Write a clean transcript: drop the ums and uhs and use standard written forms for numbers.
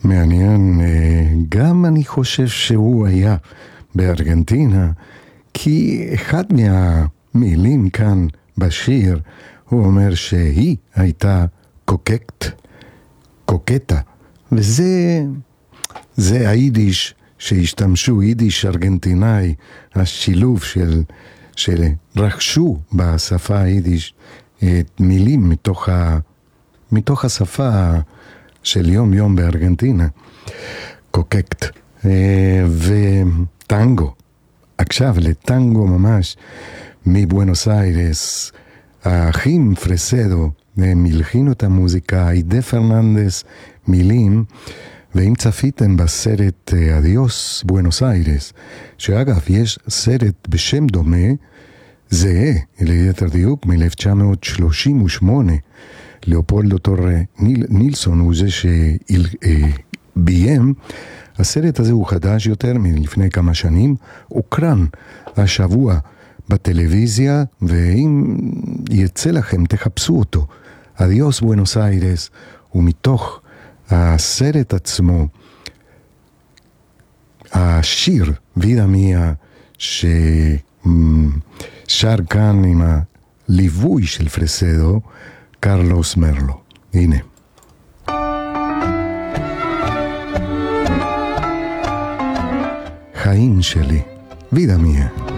מעניין, גם אני חושב שהוא היה בארגנטינה, כי אחד מהמילים כאן בשיר, הוא אומר שהיא הייתה קוקטה, וזה היידיש שהשתמשו, יידיש ארגנטינאי, השילוב שרכשו בשפה היידיש מילים מתוך השפה של יום בארגנטינה, קוקקט, וטנגו. עכשיו לטנגו ממש מבואנוס איירס, האחים פרסדו מלחינו את המוזיקה, אידה פרננדס מילים, ואם צפיתם בסרט אדיוס בואנוס איירס, שאגב יש סרט בשם דומה, זהה ליתר דיוק מ-1938, לאופולדו טורה נילסון הוא זה שביים. הסרט הזה הוא חדש יותר מלפני כמה שנים, הוקרן השבוע בטלוויזיה, ואם יצא לכם תחפשו אותו. אדיוס בואנוס איירס, ומתוך הסרט עצמו השיר וידה מיה ששר כאן עם הליווי של פרסדו, קרלוס מרלו. הנה. חיים שלי, וידה מיה.